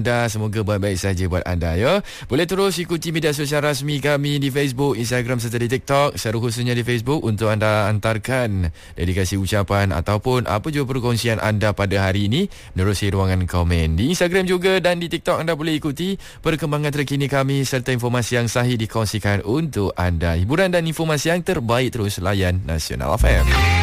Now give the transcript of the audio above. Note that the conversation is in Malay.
Semoga baik-baik saja buat anda ya. Boleh terus ikuti media sosial rasmi kami di Facebook, Instagram serta di TikTok. Secara khususnya di Facebook untuk anda hantarkan dedikasi ucapan ataupun apa juga perkongsian anda pada hari ini menerusi ruangan komen. Di Instagram juga dan di TikTok anda boleh ikuti perkembangan terkini kami serta informasi yang sahih dikongsikan untuk anda. Hiburan dan informasi yang terbaik terus layan Nasional FM.